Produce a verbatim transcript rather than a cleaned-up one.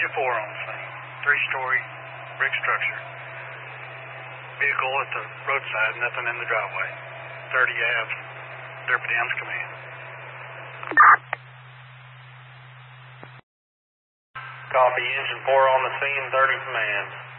Engine four on the scene. Three-story brick structure. Vehicle at the roadside, nothing in the driveway. thirty Ave, Derby Dams Command. Copy, Engine four on the scene, thirty Command.